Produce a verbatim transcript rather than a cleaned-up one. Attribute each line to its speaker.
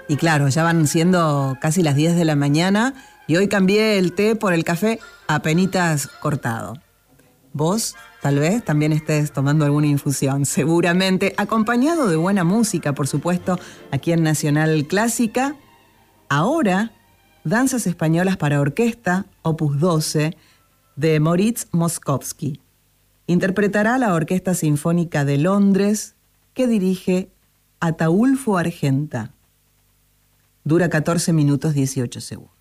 Speaker 1: Y claro, ya van siendo casi las diez de la mañana y hoy cambié el té por el café apenitas cortado. Vos, tal vez, también estés tomando alguna infusión, seguramente, acompañado de buena música, por supuesto, aquí en Nacional Clásica. Ahora, Danzas Españolas para Orquesta, opus doce, de Moritz Moszkowski. Interpretará la Orquesta Sinfónica de Londres, que dirige Ataúlfo Argenta. Dura catorce minutos dieciocho segundos.